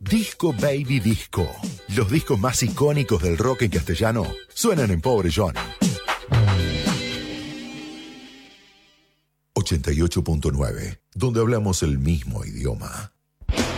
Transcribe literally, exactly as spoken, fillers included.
Disco Baby Disco. Los discos más icónicos del rock en castellano suenan en Pobre John. ochenta y ocho punto nueve, donde hablamos el mismo idioma.